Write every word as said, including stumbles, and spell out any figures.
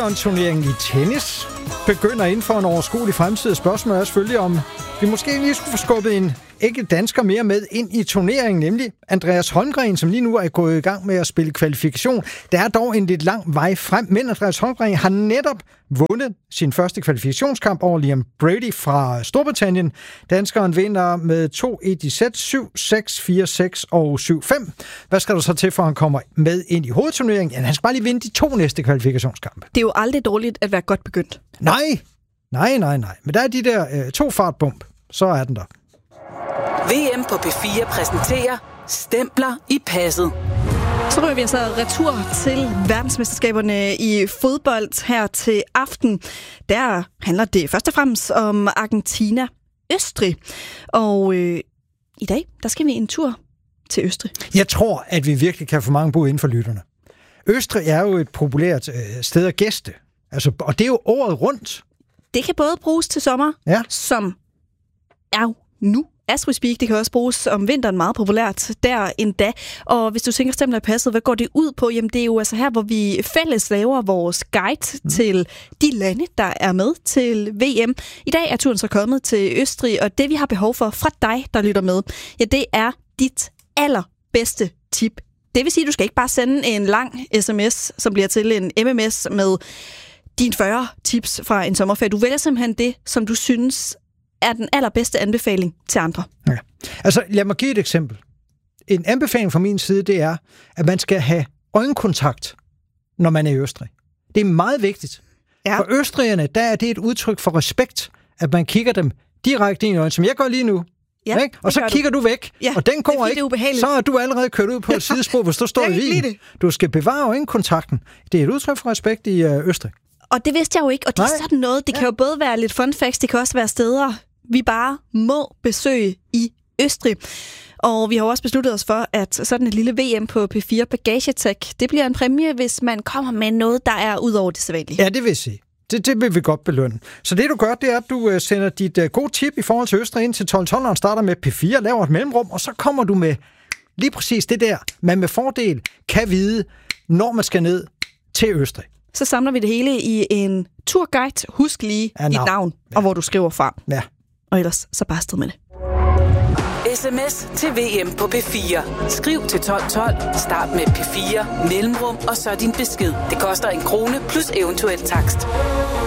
Wimbledon-turneringen i tennis begynder inden for en overskuelig fremtid. Spørgsmålet er selvfølgelig, om vi måske lige skulle få skubbet en enkelt dansker mere med ind i turneringen, nemlig Andreas Holmgren, som lige nu er gået i gang med at spille kvalifikation. Der er dog en lidt lang vej frem, men Andreas Holmgren har netop vundet sin første kvalifikationskamp over Liam Brady fra Storbritannien. Danskeren vinder med to et i sæt, syv seks, fire seks og syv fem. Hvad skal der så til, for at han kommer med ind i hovedturneringen? Ja, han skal bare lige vinde de to næste kvalifikationskampe. Det er jo aldrig dårligt at være godt begyndt. Nej, nej, nej, nej. Men der er de der øh, to fartbump, så er den der. V M på P fire præsenterer Stempler i passet. Så rører vi altså retur til verdensmesterskaberne i fodbold her til aften. Der handler det først og fremmest om Argentina-Østrig. Og øh, i dag, der skal vi en tur til Østrig. Jeg tror, at vi virkelig kan få mange bud inden for lytterne. Østrig er jo et populært øh, sted at gæste. Altså, og det er jo året rundt. Det kan både bruges til sommer, ja. som er jo nu. As we speak, det kan også bruges om vinteren meget populært der endda. Og hvis du tænker Stempler i passet, hvad går det ud på? Jamen det er jo altså her, hvor vi fælles laver vores guide mm. til de lande, der er med til V M. I dag er turen så kommet til Østrig, og det vi har behov for fra dig, der lytter med, ja det er dit allerbedste tip. Det vil sige, at du skal ikke bare sende en lang sms, som bliver til en M M S med dine fyrre tips fra en sommerferie. Du vælger simpelthen det, som du synes er den allerbedste anbefaling til andre. Ja. Altså, lad mig give et eksempel. En anbefaling fra min side, det er, at man skal have øjenkontakt, når man er i Østrig. Det er meget vigtigt. Ja. For østrigerne, der er det et udtryk for respekt, at man kigger dem direkte i øjnene, som jeg gør lige nu. Ja, ikke? Og så kigger du, du væk, ja, og den går ikke. Så er du allerede kørt ud på et sidespor, hvis du står i Wien. Du skal bevare øjenkontakten. Det er et udtryk for respekt i øh, Østrig. Og det vidste jeg jo ikke, og det Nej. er sådan noget. Det ja. kan jo både være lidt fun facts, det kan også være steder, vi bare må besøge i Østrig. Og vi har også besluttet os for, at sådan et lille V M på P fire Bagagetech, det bliver en præmie, hvis man kommer med noget, der er ud over det sædvanlige. Ja, det vil jeg sige. Det, det vil vi godt belønne. Så det du gør, det er, at du uh, sender dit uh, gode tip i forhold til Østrig ind til tolv tolv, og starter med P fire, laver et mellemrum, og så kommer du med lige præcis det der, man med fordel kan vide, når man skal ned til Østrig. Så samler vi det hele i en turguide. Husk lige ja, dit navn, ja. og hvor du skriver fra. Ja. Og ellers så bare afsted med det. sms til V M på P fire. Skriv til tolv tolv, start med P fire, mellemrum og så din besked. Det koster en krone plus eventuel takst.